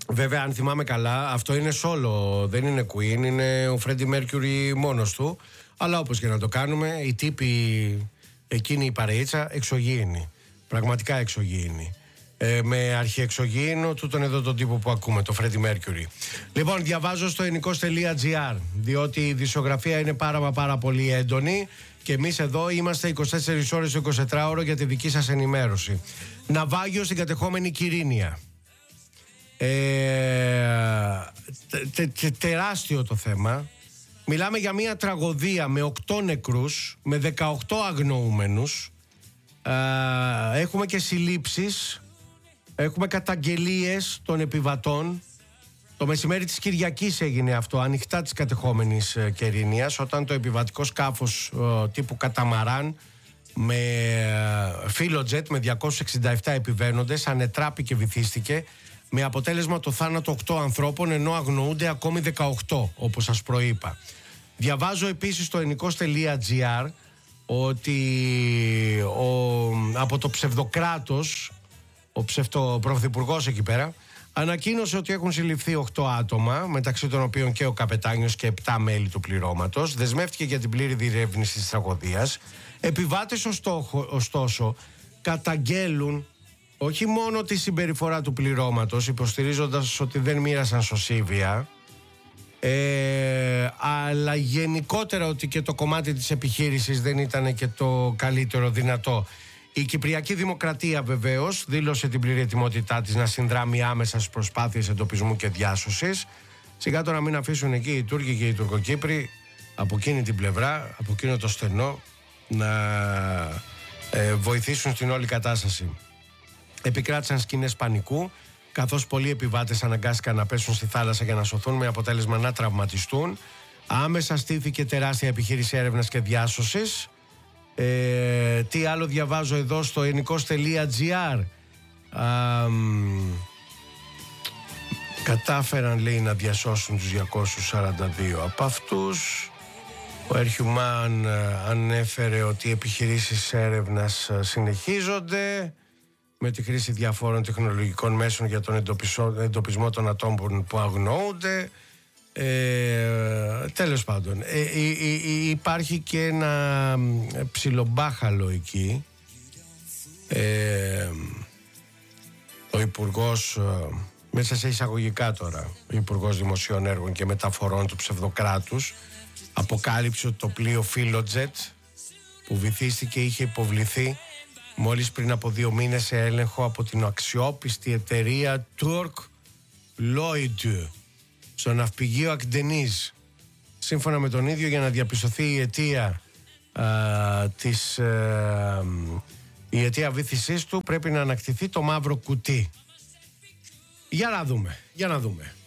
Βέβαια, αν θυμάμαι καλά, αυτό είναι solo, δεν είναι Queen, είναι ο Freddie Mercury μόνος του. Αλλά όπως και να το κάνουμε, οι τύποι, εκείνη η παρεΐτσα, εξωγήινη. Πραγματικά εξωγήινη. Με αρχιεξωγήινο τούτον εδώ τον τύπο που ακούμε, το Freddie Mercury. Λοιπόν, διαβάζω στο ενικός.gr, διότι η δισογραφία είναι πάρα πολύ έντονη και εμείς εδώ είμαστε 24 ώρες, 24ωρο για τη δική σας ενημέρωση. Ναυάγιο στην κατεχόμενη Κυρίνια. Τεράστιο το θέμα. Μιλάμε για μια τραγωδία με 8 νεκρούς, με 18 αγνοούμενους. Έχουμε και συλλήψεις. Έχουμε καταγγελίες των επιβατών. Το μεσημέρι της Κυριακής έγινε αυτό, ανοιχτά της κατεχόμενης Κερίνιας, όταν το επιβατικό σκάφος τύπου καταμαράν με φιλοτζετ με 267 επιβαίνοντες ανετράπη και βυθίστηκε, με αποτέλεσμα το θάνατο 8 ανθρώπων, ενώ αγνοούνται ακόμη 18, όπως σας προείπα. Διαβάζω επίσης στο ενικός.gr ότι από το ψευδοκράτος, ο ψευτοπρωθυπουργός εκεί πέρα, ανακοίνωσε ότι έχουν συλληφθεί 8 άτομα, μεταξύ των οποίων και ο καπετάνιος και 7 μέλη του πληρώματος. Δεσμεύτηκε για την πλήρη διερεύνηση της τραγωδίας. Επιβάτες ωστόσο καταγγέλουν όχι μόνο τη συμπεριφορά του πληρώματος, υποστηρίζοντας ότι δεν μοίρασαν σωσίβια, αλλά γενικότερα ότι και το κομμάτι της επιχείρησης δεν ήταν και το καλύτερο δυνατό. Η Κυπριακή Δημοκρατία βεβαίως δήλωσε την πλήρη ετοιμότητά της να συνδράμει άμεσα στις προσπάθειες εντοπισμού και διάσωσης. Σιγά τώρα μην αφήσουν εκεί οι Τούρκοι και οι Τουρκοκύπροι από εκείνη την πλευρά, από εκείνο το στενό, να βοηθήσουν στην όλη κατάσταση. Επικράτησαν σκηνές πανικού, καθώς πολλοί επιβάτες αναγκάστηκαν να πέσουν στη θάλασσα για να σωθούν, με αποτέλεσμα να τραυματιστούν. Άμεσα στήθηκε τεράστια επιχείρηση έρευνας και διάσωσης. Τι άλλο διαβάζω εδώ στο ενικός.gr. Κατάφεραν, λέει, να διασώσουν τους 242 από αυτούς. Ο Ερχιουμάν ανέφερε ότι οι επιχειρήσεις έρευνας συνεχίζονται με τη χρήση διαφόρων τεχνολογικών μέσων για τον εντοπισμό των ατόμων που αγνοούνται. Τέλος πάντων, υπάρχει και ένα ψιλομπάχαλο εκεί. Ο Υπουργός, μέσα σε εισαγωγικά τώρα, ο Υπουργός Δημοσίων Έργων και Μεταφορών του ψευδοκράτους αποκάλυψε ότι το πλοίο Φιλοτζετ που βυθίστηκε είχε υποβληθεί μόλις πριν από 2 μήνες σε έλεγχο από την αξιόπιστη εταιρεία Turk Lloyd στο ναυπηγείο Ακντενίζ. Σύμφωνα με τον ίδιο, για να διαπιστωθεί η αιτία η αιτία βύθισής του, πρέπει να ανακτηθεί το μαύρο κουτί. Για να δούμε.